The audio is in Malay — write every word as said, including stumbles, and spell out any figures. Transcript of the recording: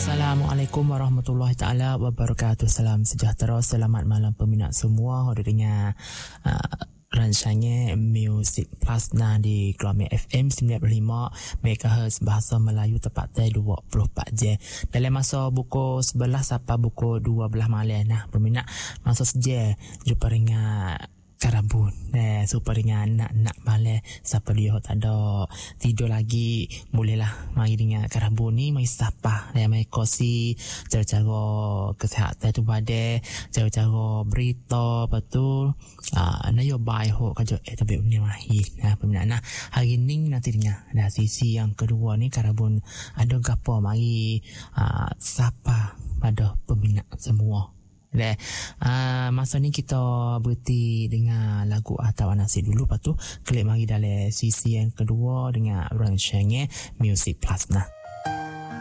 Assalamualaikum warahmatullahi taala wabarakatuh. Salam sejahtera, selamat malam peminat semua. Ada dengar uh, rancangan Music Plus nah di Keluarga F M sembilan puluh lima megahertz bahasa Melayu tepatnya dua puluh empat jam. Dalam masa buku sebelas sampai buku dua belas malam nah peminat masa seja jumpa dengan Karabun eh, supaya dengan nak-nak malam siapa dia tak ada tidur lagi bolehlah mari dengan Karabun ni mari sapa eh, mari kosi cara-cara kesihatan tu pada cara-cara berita betul uh, nayobay ho kajo eh tapi ni mahir nah peminat nah hari ni nanti dengar dah sisi yang kedua ni Karabun ada gapo mari uh, sapa pada peminat semua. Dan uh, masa ni kita berhenti dengan lagu atau nasi dulu, lepas tu klik mari dalam sisi yang kedua dengan rancangan Music Plus nah.